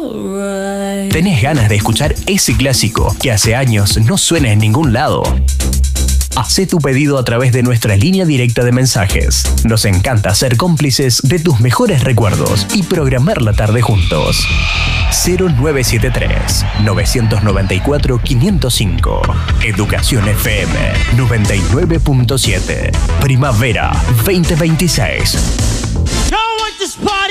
¿Tenés ganas de escuchar ese clásico que hace años no suena en ningún lado? Hacé tu pedido a través de nuestra línea directa de mensajes. Nos encanta ser cómplices de tus mejores recuerdos y programar la tarde juntos. 0973 994 505. Educación FM 99.7. Primavera 2026.